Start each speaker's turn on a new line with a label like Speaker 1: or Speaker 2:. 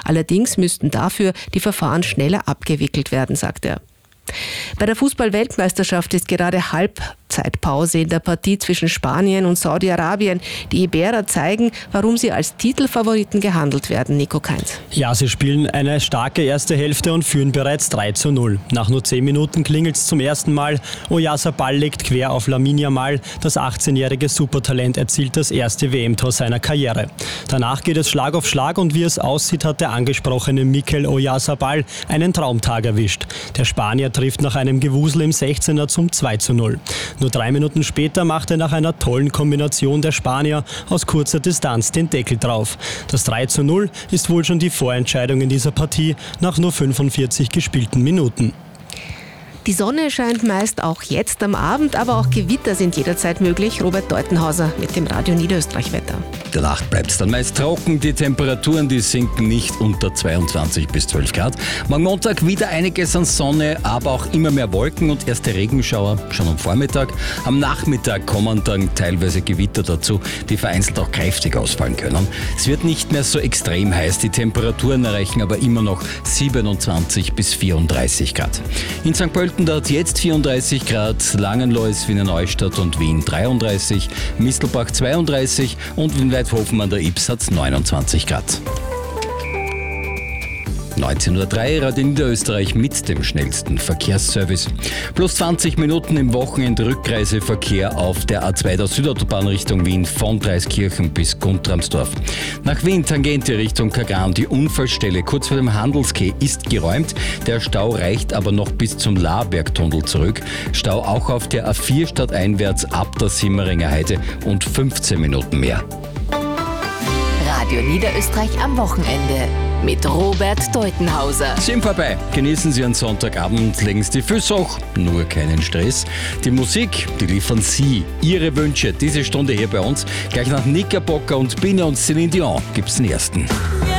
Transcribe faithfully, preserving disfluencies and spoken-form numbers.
Speaker 1: Allerdings müssten dafür die Verfahren schneller abgewickelt werden, sagt er. Bei der Fußball-Weltmeisterschaft ist gerade Halbzeitpause in der Partie zwischen Spanien und Saudi-Arabien. Die Iberer zeigen, warum sie als Titelfavoriten gehandelt werden. Nico Kainz.
Speaker 2: Ja, sie spielen eine starke erste Hälfte und führen bereits drei zu null. Nach nur zehn Minuten klingelt es zum ersten Mal. Oyarzabal legt quer auf Lamine Yamal. Das achtzehnjährige Supertalent erzielt das erste W M-Tor seiner Karriere. Danach geht es Schlag auf Schlag und wie es aussieht, hat der angesprochene Mikel Oyarzabal einen Traumtag erwischt. Der Spanier trifft nach einem Gewusel im sechzehner zum zwei zu null. Nur drei Minuten später machte nach einer tollen Kombination der Spanier aus kurzer Distanz den Deckel drauf. Das drei zu null ist wohl schon die Vorentscheidung in dieser Partie nach nur fünfundvierzig gespielten Minuten.
Speaker 1: Die Sonne scheint meist auch jetzt am Abend, aber auch Gewitter sind jederzeit möglich. Robert Deutenhauser mit dem Radio Niederösterreich-Wetter.
Speaker 3: In der Nacht bleibt es dann meist trocken. Die Temperaturen, die sinken nicht unter zweiundzwanzig bis zwölf Grad. Morgen Montag wieder einiges an Sonne, aber auch immer mehr Wolken und erste Regenschauer schon am Vormittag. Am Nachmittag kommen dann teilweise Gewitter dazu, die vereinzelt auch kräftig ausfallen können. Es wird nicht mehr so extrem heiß. Die Temperaturen erreichen aber immer noch siebenundzwanzig bis vierunddreißig Grad. In Sankt Pölten dort jetzt vierunddreißig Grad, Langenlois, Wiener Neustadt und Wien dreiunddreißig, Mistelbach zweiunddreißig und in Weidhofen an der Ybbs hat es neunundzwanzig Grad. neunzehn Uhr drei, Radio Niederösterreich mit dem schnellsten Verkehrsservice. Plus zwanzig Minuten im Wochenend-Rückreiseverkehr auf der A zwei der Südautobahn Richtung Wien von Dreiskirchen bis Guntramsdorf. Nach Wien Tangente Richtung Kagran. Die Unfallstelle kurz vor dem Handelskeh ist geräumt. Der Stau reicht aber noch bis zum Laarbergtunnel zurück. Stau auch auf der A vier stadteinwärts ab der Simmeringer Heide und fünfzehn Minuten mehr.
Speaker 4: Radio Niederösterreich am Wochenende mit Robert Deutenhauser.
Speaker 3: Sind vorbei. Genießen Sie einen Sonntagabend, legen Sie die Füße hoch, nur keinen Stress. Die Musik, die liefern Sie, Ihre Wünsche. Diese Stunde hier bei uns. Gleich nach Knickerbocker und Biene und Celine Dion gibt's den ersten.